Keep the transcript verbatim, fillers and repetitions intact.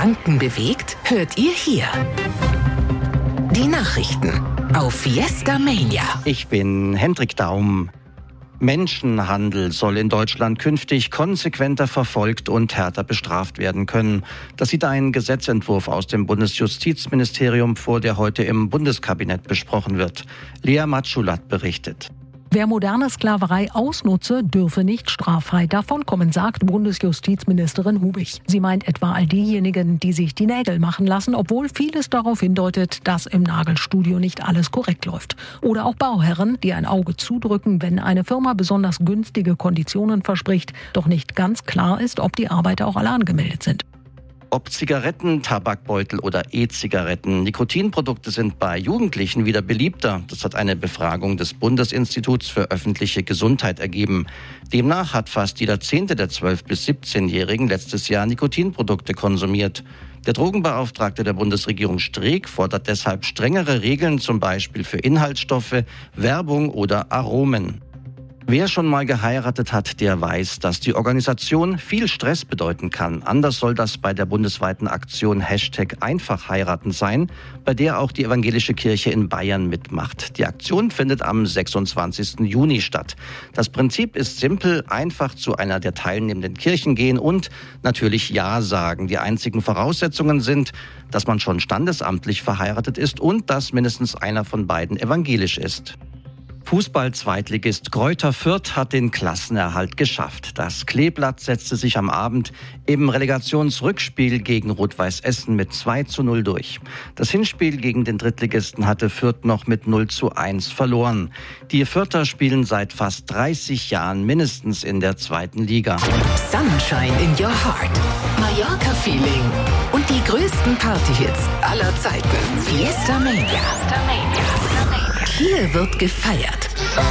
Franken bewegt, hört ihr hier. Die Nachrichten auf Fiesta Mania. Ich bin Hendrik Daum. Menschenhandel soll in Deutschland künftig konsequenter verfolgt und härter bestraft werden können. Das sieht ein Gesetzentwurf aus dem Bundesjustizministerium vor, der heute im Bundeskabinett besprochen wird. Lea Matschulat berichtet. Wer moderne Sklaverei ausnutze, dürfe nicht straffrei davonkommen, sagt Bundesjustizministerin Hubig. Sie meint etwa all diejenigen, die sich die Nägel machen lassen, obwohl vieles darauf hindeutet, dass im Nagelstudio nicht alles korrekt läuft. Oder auch Bauherren, die ein Auge zudrücken, wenn eine Firma besonders günstige Konditionen verspricht, doch nicht ganz klar ist, ob die Arbeiter auch alle angemeldet sind. Ob Zigaretten, Tabakbeutel oder E-Zigaretten, Nikotinprodukte sind bei Jugendlichen wieder beliebter. Das hat eine Befragung des Bundesinstituts für öffentliche Gesundheit ergeben. Demnach hat fast jeder Zehnte der zwölf- bis siebzehnjährigen letztes Jahr Nikotinprodukte konsumiert. Der Drogenbeauftragte der Bundesregierung Streeck fordert deshalb strengere Regeln, zum Beispiel für Inhaltsstoffe, Werbung oder Aromen. Wer schon mal geheiratet hat, der weiß, dass die Organisation viel Stress bedeuten kann. Anders soll das bei der bundesweiten Aktion Hashtag einfach heiraten sein, bei der auch die evangelische Kirche in Bayern mitmacht. Die Aktion findet am sechsundzwanzigsten Juni statt. Das Prinzip ist simpel: einfach zu einer der teilnehmenden Kirchen gehen und natürlich Ja sagen. Die einzigen Voraussetzungen sind, dass man schon standesamtlich verheiratet ist und dass mindestens einer von beiden evangelisch ist. Fußball-Zweitligist Greuther Fürth hat den Klassenerhalt geschafft. Das Kleeblatt setzte sich am Abend im Relegationsrückspiel gegen Rot-Weiß Essen mit zwei zu null durch. Das Hinspiel gegen den Drittligisten hatte Fürth noch mit null zu eins verloren. Die Fürther spielen seit fast dreißig Jahren mindestens in der zweiten Liga. Sunshine in your heart. Mallorca-Feeling. Und die größten Partyhits aller Zeiten. Fiesta Mania. Hier wird gefeiert.